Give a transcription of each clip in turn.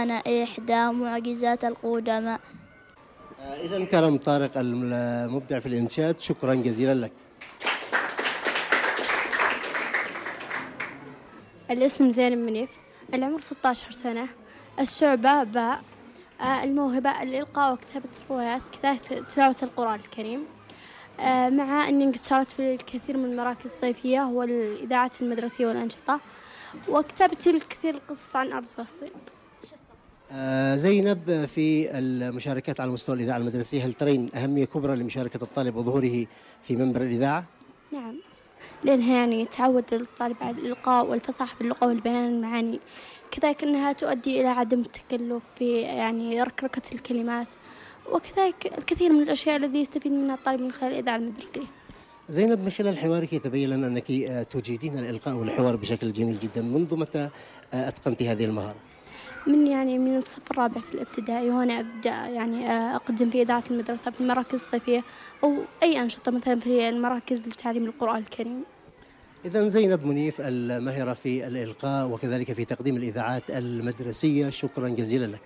أنا إحدى معجزات القدماء. إذا كرم طارق المبدع في الإنشاد، شكرا جزيلا لك. الاسم زينب منيف، العمر 16 سنة، الشعبة باء، الموهبة الإلقاء وكتابة روايات كذلك تلاوة القرآن الكريم، مع أني قد شاركت في الكثير من المراكز الصيفية والإذاعات المدرسية والأنشطة، وكتبت الكثير القصص عن أرض فلسطين. زينب، في المشاركات على مستوى الإذاعة المدرسية هل ترين أهمية كبرى لمشاركة الطالب وظهوره في منبر الإذاعة؟ نعم، لأنها يعني تعود الطالب على الإلقاء والفصاحة في اللغة والبيان المعاني، كذلك أنها تؤدي إلى عدم التكلف في يعني ركركة الكلمات، وكذلك الكثير من الأشياء التي يستفيد منها الطالب من خلال الإذاعة المدرسية. زينب، من خلال حوارك يتبين لنا أنك تجيدين الإلقاء والحوار بشكل جميل جدا. منذ متى أتقنت هذه المهارة؟ من الصف الرابع في الابتدائي، وأنا أبدأ يعني أقدم في إذاعة المدرسة في المراكز الصيفية أو أي أنشطة مثلا في المراكز لتعليم القرآن الكريم. إذن زينب منيف الماهرة في الإلقاء وكذلك في تقديم الإذاعات المدرسية، شكرا جزيلا لك.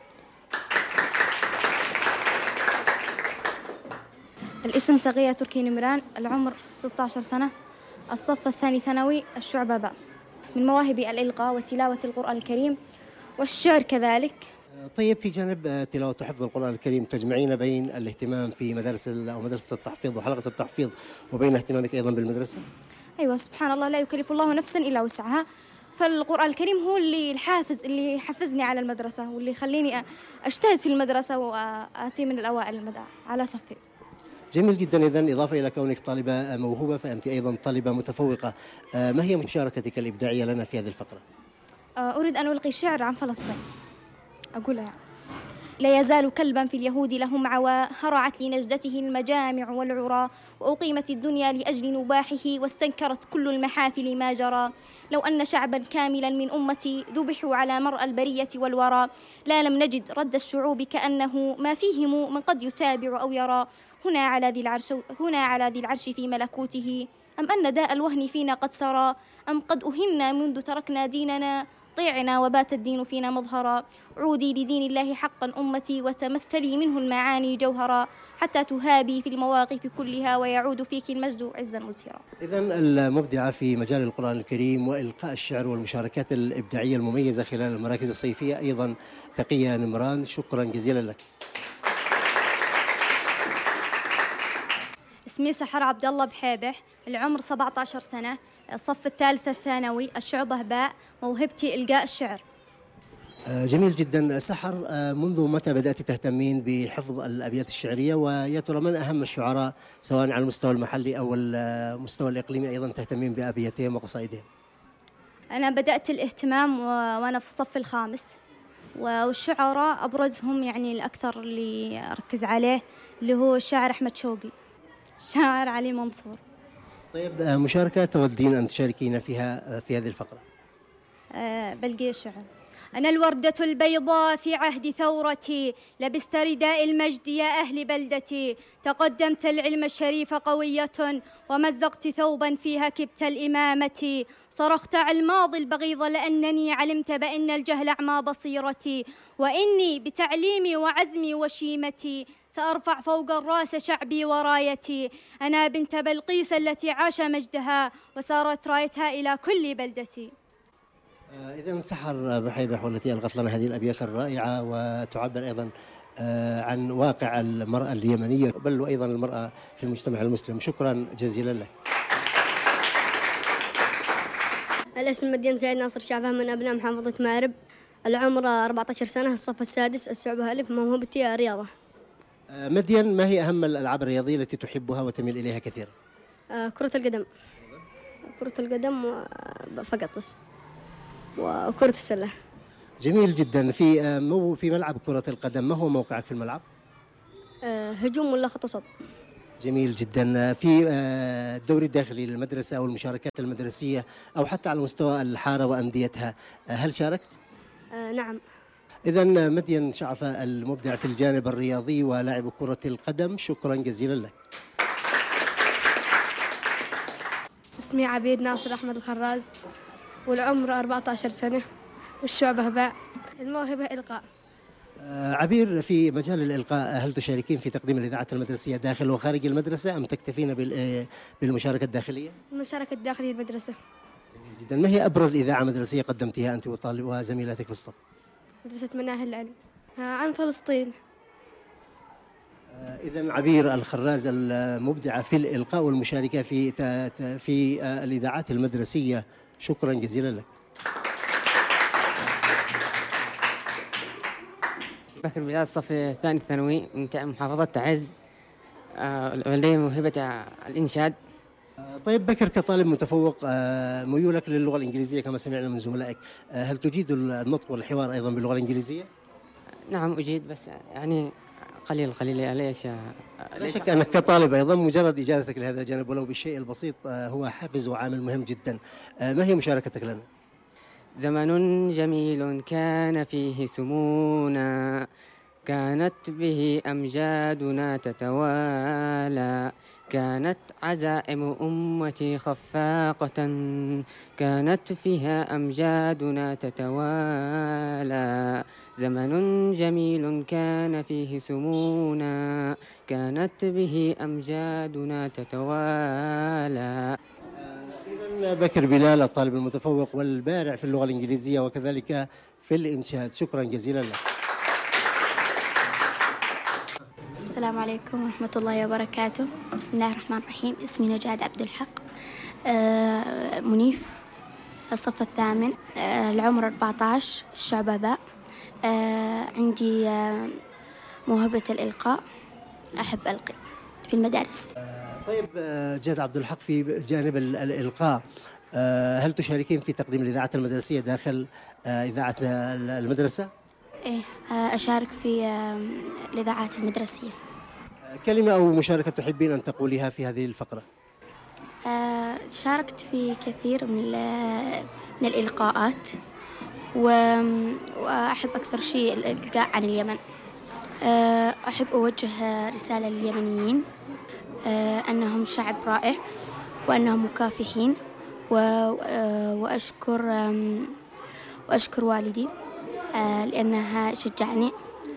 الاسم تقية تركي نمران، العمر 16 سنة، الصف الثاني ثانوي، الشعبة باء. من مواهبي الإلقاء وتلاوة القرآن الكريم والشعر كذلك. طيب، في جانب تلاوة وحفظ القرآن الكريم تجمعين بين الاهتمام في مدرسة التحفيظ وحلقة التحفيظ وبين اهتمامك أيضا بالمدرسة؟ أيوة، سبحان الله، لا يكلف الله نفسا إلا وسعها، فالقرآن الكريم هو اللي الحافز اللي يحفزني على المدرسة واللي يخليني أجتهد في المدرسة وآتي من الأوائل على صفي. جميل جدا. إذن إضافة إلى كونك طالبة موهوبة فأنت أيضا طالبة متفوقة. ما هي مشاركتك الإبداعية لنا في هذه الفقرة؟ أريد أن ألقي شعر عن فلسطين، أقولها: لا يزال كلبا في اليهود لهم عوى، هرعت لنجدته المجامع والعرى، وأقيمت الدنيا لأجل نباحه، واستنكرت كل المحافل ما جرى. لو أن شعبا كاملا من أمتي ذبحوا على مرأى البرية والورى، لا لم نجد رد الشعوب كأنه ما فيهم من قد يتابع أو يرى. هنا على ذي العرش في ملكوته، أم أن داء الوهن فينا قد سرى، أم قد أهنا منذ تركنا ديننا، طيعنا وبات الدين فينا مظهرا. عودي لدين الله حقا أمتي، وتمثلي منه المعاني جوهرا، حتى تهابي في المواقف كلها، ويعود فيك المجد عزا مزهرا. إذن المبدعة في مجال القرآن الكريم وإلقاء الشعر والمشاركات الإبداعية المميزة خلال المراكز الصيفية أيضا تقية نمران، شكرا جزيلا لك. اسمي سحر عبد الله بحيبح، العمر 17 سنة، الصف الثالث الثانوي، الشعبة باء، موهبتي إلقاء الشعر. جميل جدا. سحر، منذ متى بدأت تهتمين بحفظ الأبيات الشعرية؟ ويا ترى من أهم الشعراء سواء على المستوى المحلي أو المستوى الإقليمي أيضا تهتمين بأبياتهم وقصائدهم؟ أنا بدأت الاهتمام وأنا في الصف الخامس، والشعراء أبرزهم يعني الأكثر اللي أركز عليه اللي هو الشاعر أحمد شوقي، الشاعر علي منصور. طيب، مشاركة تودين أن تشاركين فيها في هذه الفقرة؟ بلقي الشعر: أنا الوردة البيضاء في عهد ثورتي، لبست رداء المجد يا أهل بلدتي، تقدمت العلم الشريف قوية، ومزقت ثوبا فيها كبت الإمامة، صرخت على الماضي البغيض لأنني علمت بأن الجهل أعمى بصيرتي، وإني بتعليمي وعزمي وشيمتي سأرفع فوق الراس شعبي ورايتي. أنا بنت بلقيس التي عاش مجدها، وسارت رايتها إلى كل بلدتي. إذن سحر بحيبح والتي ألقت لنا هذه الأبيات الرائعة وتعبر أيضا عن واقع المرأة اليمنية بل وأيضا المرأة في المجتمع المسلم، شكرا جزيلا لك. الاسم مدين سيد ناصر شعبان، من أبناء محافظة مأرب، العمر 14 سنة، الصف السادس، الشعبة ألف، موهبتي رياضة. مدين، ما هي أهم الألعاب الرياضية التي تحبها وتميل إليها كثيرا؟ كرة القدم، فقط بس، وكرة السلة. جميل جدا. في ملعب كرة القدم، ما هو موقعك في الملعب؟ هجوم ولا خط وسط. جميل جدا. في الدوري الداخلي للمدرسة أو المشاركات المدرسية أو حتى على مستوى الحارة وأنديتها، هل شاركت؟ نعم. إذن مدين شعفة المبدع في الجانب الرياضي ولاعب كرة القدم، شكرا جزيلا لك. اسمي عبيد ناصر أحمد الخراز، والعمر 14 سنة، والشعبة باء، الموهبة إلقاء. عبير، في مجال الإلقاء هل تشاركين في تقديم الإذاعات المدرسية داخل وخارج المدرسة أم تكتفين بالمشاركة الداخلية؟ المشاركة الداخلية المدرسة. جميل جدا. ما هي أبرز إذاعة مدرسية قدمتها أنت وزميلاتك في الصف؟ مدرسة مناهل العلم عن فلسطين. إذا عبير الخراز المبدعة في الإلقاء والمشاركة في الإذاعات المدرسية، شكرا جزيلا لك. بكر بلال، الصف الثاني الثانوي من محافظة تعز. لدي موهبة الإنشاد. طيب بكر، كطالب متفوق ميولك للغة الإنجليزية كما سمعنا من زملائك، هل تجيد النطق والحوار أيضا باللغة الإنجليزية؟ نعم أجيد، بس يعني قليل ليش. لا شك أنك كطالب أيضا مجرد إجادتك لهذا الجانب ولو بالشيء البسيط هو حافز وعامل مهم جدا. ما هي مشاركتك لنا؟ زمن جميل كان فيه سمونا، كانت به أمجادنا تتوالى، كانت عزائم أمتي خفاقة، كانت فيها أمجادنا تتوالى. زمن جميل كان فيه سمونا، كانت به أمجادنا تتوالى. إذن بكر بلال الطالب المتفوق والبارع في اللغة الإنجليزية وكذلك في الإنشاد، شكرا جزيلا لك. السلام عليكم ورحمة الله وبركاته. بسم الله الرحمن الرحيم. اسمي نجاد عبد الحق، منيف، الصف الثامن، العمر 14، الشعبة باء. عندي موهبة الإلقاء، أحب ألقي في المدارس. طيب جاد عبد الحق، في جانب الإلقاء هل تشاركين في تقديم الإذاعات المدرسية داخل إذاعة المدرسة؟ إيه، أشارك في الإذاعات المدرسية. كلمة أو مشاركة تحبين أن تقوليها في هذه الفقرة؟ شاركت في كثير من الإلقاءات، وأحب أكثر شيء الإلقاء عن اليمن. أحب أوجه رسالة لليمنيين أنهم شعب رائع وأنهم مكافحين، وأشكر والدي لأنها شجعني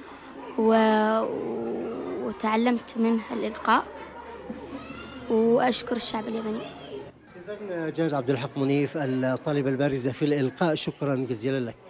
وتعلمت منه الإلقاء، وأشكر الشعب اليمني. إذن جاد عبد الحق منيف الطالبة البارزة في الإلقاء، شكرا جزيلا لك.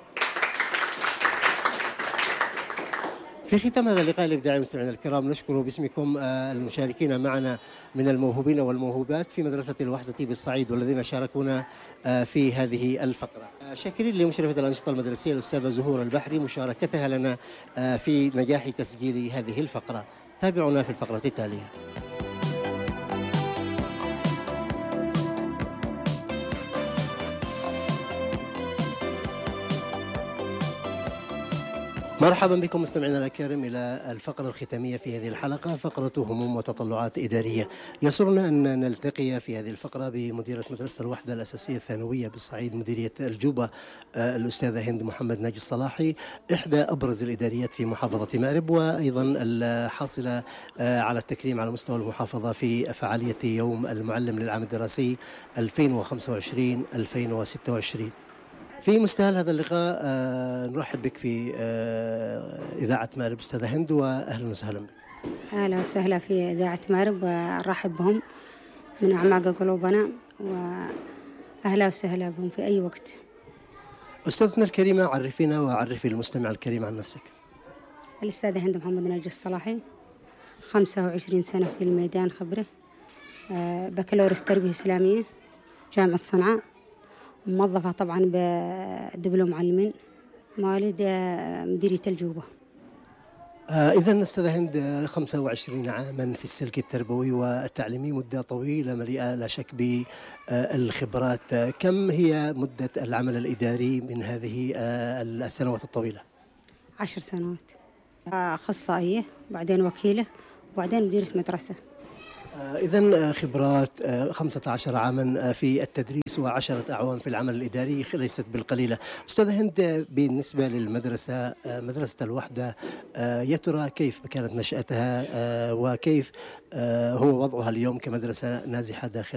في ختام هذا اللقاء الإبداعي مستمعينا الكرام، نشكر باسمكم المشاركين معنا من الموهوبين والموهوبات في مدرسة الوحدة بالصعيد والذين شاركونا في هذه الفقرة. شاكرين لمشرفة الأنشطة المدرسية الأستاذة زهور البحري مشاركتها لنا في نجاح تسجيل هذه الفقرة. تابعونا في الفقرة التالية. مرحبا بكم مستمعينا الأكارم إلى الفقرة الختامية في هذه الحلقة، فقرة هموم وتطلعات إدارية. يسرنا أن نلتقي في هذه الفقرة بمديرة مدرسة الوحدة الأساسية الثانوية بالصعيد مديرية الجوبة الأستاذة هند محمد ناجي الصلاحي، إحدى أبرز الإداريات في محافظة مأرب، وأيضا الحاصلة على التكريم على مستوى المحافظة في فعالية يوم المعلم للعام الدراسي 2025-2026. في مستهل هذا اللقاء نرحب بك في إذاعة مأرب أستاذة هند، وأهلا وسهلا بك. أهلا وسهلا في إذاعة مأرب، ونرحب بهم من أعماق قلوبنا، وأهلا وسهلا بهم في أي وقت. أستاذتنا الكريمة، عرفينا وعرفي المستمع الكريم عن نفسك. الأستاذة هند محمد ناجي الصلاحي، 25 سنة في الميدان خبرة، بكالوريوس تربية إسلامية جامعة صنعاء، موظفة طبعا بدبلوم معلمين، مواليد مديرية الجوبة. إذن أستاذة هند 25 عاما في السلك التربوي والتعليمي، مدة طويلة مليئة لا شك بالخبرات. كم هي مدة العمل الإداري من هذه السنوات الطويلة؟ 10 سنوات، أخصائية، بعدين وكيلة، وبعدين مديرة مدرسة. إذن خبرات 15 عاما في التدريس و10 أعوام في العمل الإداري ليست بالقليلة. أستاذة هند، بالنسبة للمدرسة مدرسة الوحدة، يا ترى كيف كانت نشأتها وكيف هو وضعها اليوم كمدرسة نازحة داخل